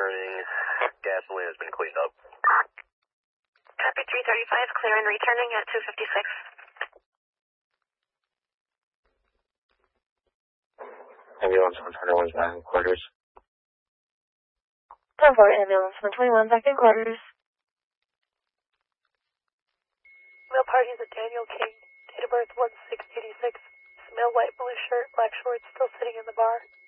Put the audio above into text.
confirming gasoline has been cleaned up. Copy 335, clear and returning at 256. Ambulance 121 is back in quarters. 10-4, ambulance 121, back in quarters. Male parties at Daniel King, date of birth 1686. Male white blue shirt, black shorts, still sitting in the bar.